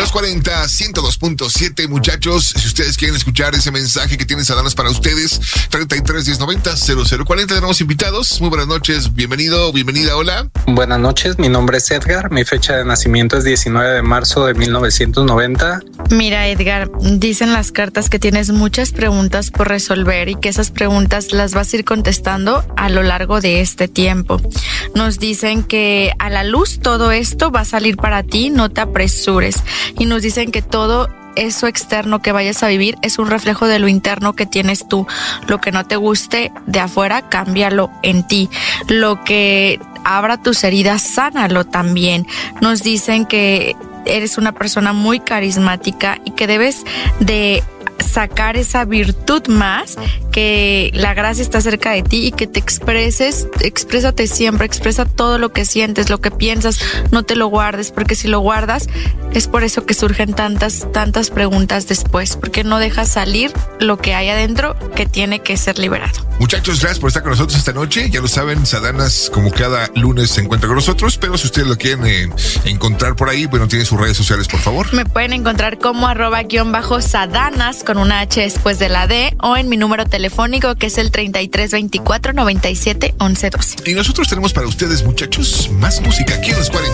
los 40, 102.7, muchachos. Si ustedes quieren escuchar ese mensaje que tiene Sadanás para ustedes, 33 10 90 0040. Tenemos invitados. Muy buenas noches. Bienvenido, bienvenida, hola. Buenas noches, mi nombre es Edgar. Mi fecha de nacimiento es 19 de marzo de 1990. Mira, Edgar, dicen las cartas que tienes muchas preguntas por resolver y que esas preguntas las vas a ir contestando a lo largo de este tiempo. Nos dicen que a la luz todo esto va a salir para ti, no te apresures. Y nos dicen que todo eso externo que vayas a vivir es un reflejo de lo interno que tienes tú. Lo que no te guste de afuera, cámbialo en ti. Lo que abra tus heridas, sánalo también. Nos dicen que eres una persona muy carismática y que debes de sacar esa virtud más, que la gracia está cerca de ti y que te exprésate siempre, expresa todo lo que sientes, lo que piensas, no te lo guardes, porque si lo guardas es por eso que surgen tantas preguntas después, porque no dejas salir lo que hay adentro que tiene que ser liberado. Muchachos, gracias por estar con nosotros esta noche. Ya lo saben, Sadanás como cada lunes se encuentra con nosotros, pero si ustedes lo quieren encontrar por ahí, bueno, tienen sus redes sociales, por favor. Me pueden encontrar como @_Sadanás con una H después de la D, o en mi número telefónico que es el 33 24 97 11 12. Y nosotros tenemos para ustedes, muchachos, más música aquí en los 40.